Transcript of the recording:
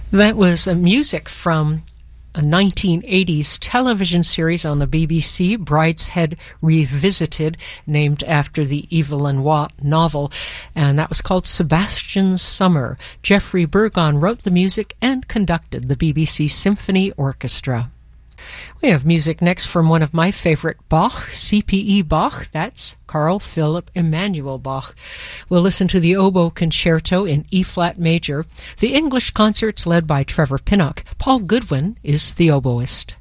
That was music from a 1980s television series on the BBC, Brideshead Revisited, named after the Evelyn Waugh novel, and that was called Sebastian's Summer. Geoffrey Burgon wrote the music and conducted the BBC Symphony Orchestra. We have music next from one of my favorite Bach, C.P.E. Bach. That's Carl Philipp Emanuel Bach. We'll listen to the Oboe Concerto in E-flat major. The English concert's led by Trevor Pinnock. Paul Goodwin is the oboist.